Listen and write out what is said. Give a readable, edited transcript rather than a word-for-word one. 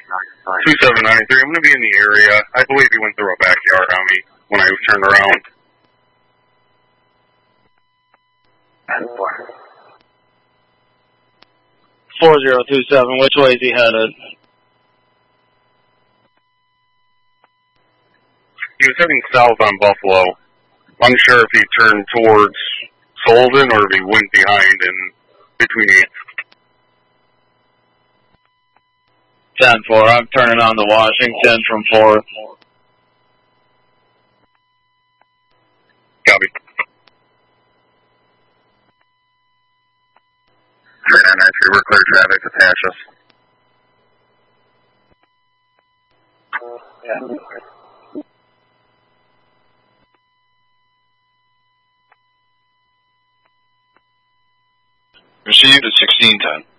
2793, I'm going to be in the area. I believe he went through a backyard on me when I turned around. 4027, which way is he headed? He was heading south on Buffalo. Unsure if he turned towards Solden or if he went behind in between 8. 10-4, I'm turning on the Washington from 4th. Copy. 3993, we're clear traffic to Patches. Received at 1610.